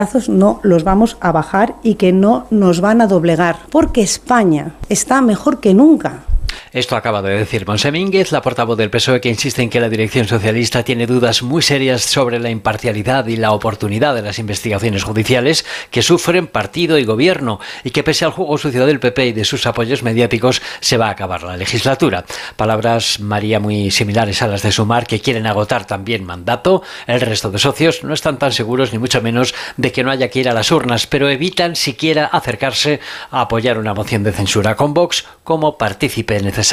No los vamos a bajar y que no nos van a doblegar, porque España está mejor que nunca. Esto acaba de decir Montse Mínguez, la portavoz del PSOE, que insiste en que la dirección socialista tiene dudas muy serias sobre la imparcialidad y la oportunidad de las investigaciones judiciales que sufren partido y gobierno, y que pese al juego sucio del PP y de sus apoyos mediáticos se va a acabar la legislatura. Palabras, María, muy similares a las de Sumar, que quieren agotar también mandato. El resto de socios no están tan seguros, ni mucho menos, de que no haya que ir a las urnas, pero evitan siquiera acercarse a apoyar una moción de censura con Vox como partícipe necesario.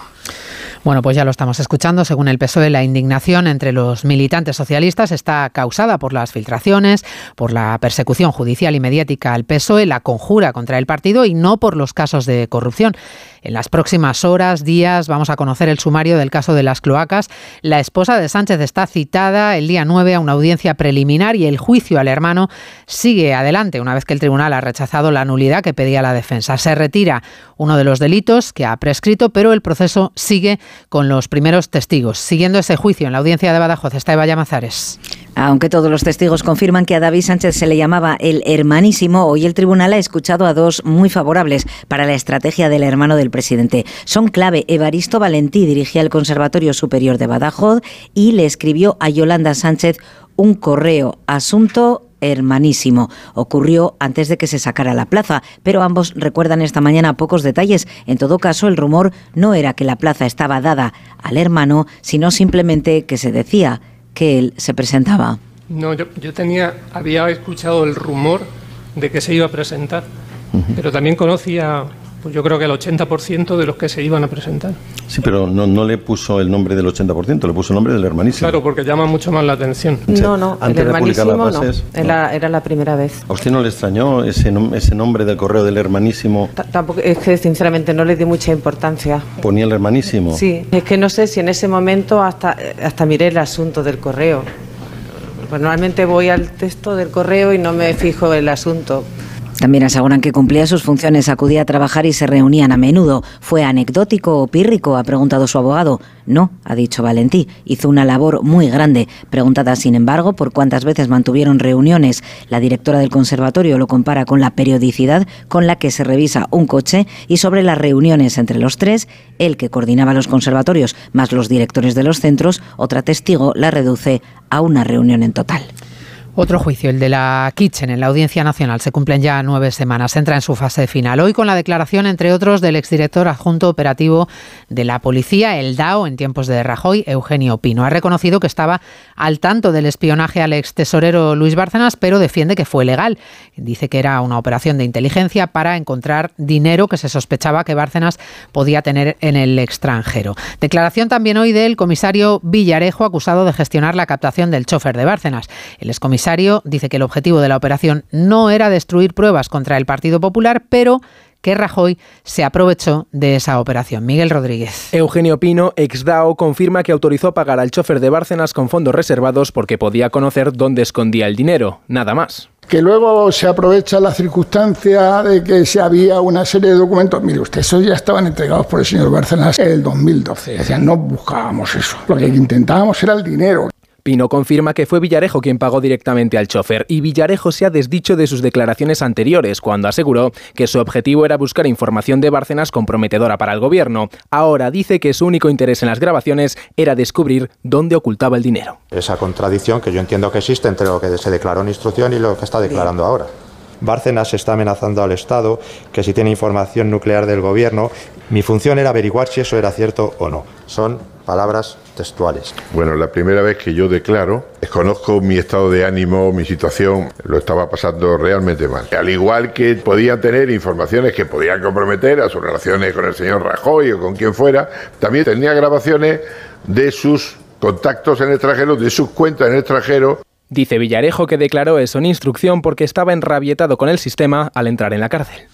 Bueno, pues ya lo estamos escuchando. Según el PSOE, la indignación entre los militantes socialistas está causada por las filtraciones, por la persecución judicial y mediática al PSOE, la conjura contra el partido y no por los casos de corrupción. En las próximas horas, días, vamos a conocer el sumario del caso de las cloacas. La esposa de Sánchez está citada el día 9 a una audiencia preliminar y el juicio al hermano sigue adelante una vez que el tribunal ha rechazado la nulidad que pedía la defensa. Se retira uno de los delitos que ha prescrito, pero el proceso sigue con los primeros testigos. Siguiendo ese juicio en la audiencia de Badajoz está Eva Llamazares. Aunque todos los testigos confirman que a David Sánchez se le llamaba el hermanísimo, hoy el tribunal ha escuchado a dos muy favorables para la estrategia del hermano del presidente. Son clave. Evaristo Valentí dirigía el Conservatorio Superior de Badajoz y le escribió a Yolanda Sánchez un correo: asunto hermanísimo. Ocurrió antes de que se sacara la plaza, pero ambos recuerdan esta mañana pocos detalles. En todo caso, el rumor no era que la plaza estaba dada al hermano, sino simplemente que se decía que él se presentaba. No, yo había escuchado el rumor de que se iba a presentar, pero también conocía, pues yo creo que el 80% de los que se iban a presentar. Sí, pero no le puso el nombre del 80%, le puso el nombre del hermanísimo. Claro, porque llama mucho más la atención. No, antes el hermanísimo de publicar las bases, era la primera vez. ¿A usted no le extrañó ese nombre del correo del hermanísimo? Tampoco, es que sinceramente no le di mucha importancia. ¿Ponía el hermanísimo? Sí, es que no sé si en ese momento hasta miré el asunto del correo. Pues normalmente voy al texto del correo y no me fijo en el asunto. También aseguran que cumplía sus funciones, acudía a trabajar y se reunían a menudo. ¿Fue anecdótico o pírrico?, ha preguntado su abogado. No, ha dicho Valentí, hizo una labor muy grande. Preguntada, sin embargo, por cuántas veces mantuvieron reuniones, la directora del conservatorio lo compara con la periodicidad con la que se revisa un coche y sobre las reuniones entre los tres, el que coordinaba los conservatorios más los directores de los centros, otra testigo la reduce a una reunión en total. Otro juicio, el de la Kitchen, en la Audiencia Nacional. Se cumplen ya 9 semanas. Entra en su fase final. Hoy con la declaración, entre otros, del exdirector adjunto operativo de la policía, el DAO, en tiempos de Rajoy, Eugenio Pino. Ha reconocido que estaba al tanto del espionaje al extesorero Luis Bárcenas, pero defiende que fue legal. Dice que era una operación de inteligencia para encontrar dinero que se sospechaba que Bárcenas podía tener en el extranjero. Declaración también hoy del comisario Villarejo, acusado de gestionar la captación del chofer de Bárcenas. El excomisario dice que el objetivo de la operación no era destruir pruebas contra el Partido Popular, pero que Rajoy se aprovechó de esa operación. Miguel Rodríguez. Eugenio Pino, ex-DAO, confirma que autorizó pagar al chofer de Bárcenas con fondos reservados porque podía conocer dónde escondía el dinero. Nada más. Que luego se aprovecha la circunstancia de que se había una serie de documentos. Mire usted, esos ya estaban entregados por el señor Bárcenas en el 2012. O sea, no buscábamos eso. Lo que intentábamos era el dinero. Pino confirma que fue Villarejo quien pagó directamente al chofer y Villarejo se ha desdicho de sus declaraciones anteriores cuando aseguró que su objetivo era buscar información de Bárcenas comprometedora para el gobierno. Ahora dice que su único interés en las grabaciones era descubrir dónde ocultaba el dinero. Esa contradicción que yo entiendo que existe entre lo que se declaró en instrucción y lo que está declarando ahora. Bárcenas está amenazando al Estado que si tiene información nuclear del gobierno, mi función era averiguar si eso era cierto o no. Son palabras textuales. Bueno, la primera vez que yo declaro, desconozco mi estado de ánimo, mi situación, lo estaba pasando realmente mal. Al igual que podían tener informaciones que podían comprometer a sus relaciones con el señor Rajoy o con quien fuera, también tenía grabaciones de sus contactos en el extranjero, de sus cuentas en el extranjero. Dice Villarejo que declaró eso en instrucción porque estaba enrabietado con el sistema al entrar en la cárcel.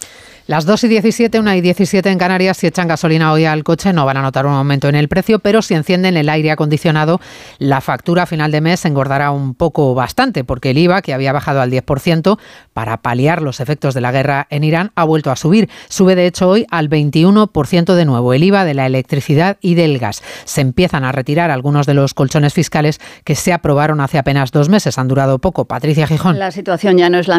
Las 2:17, 1:17 en Canarias. Si echan gasolina hoy al coche no van a notar un aumento en el precio, pero si encienden el aire acondicionado, la factura a final de mes engordará un poco bastante, porque el IVA, que había bajado al 10% para paliar los efectos de la guerra en Irán, ha vuelto a subir. Sube de hecho hoy al 21% de nuevo el IVA de la electricidad y del gas. Se empiezan a retirar algunos de los colchones fiscales que se aprobaron hace apenas 2 meses. Han durado poco. Patricia Gijón. La situación ya no es la